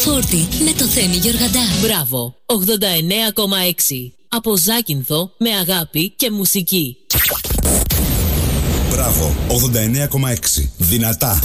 φόρτι με το Θέμη Γιοργαντά. Μπράβο, 89,6. Από Ζάκυνθο με αγάπη και μουσική. Μπράβο, 89,6. Δυνατά.